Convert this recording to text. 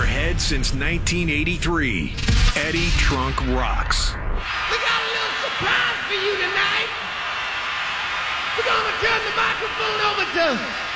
your head since 1983. Eddie Trunk Rocks. We got a little surprise for you tonight. We're gonna turn the microphone over to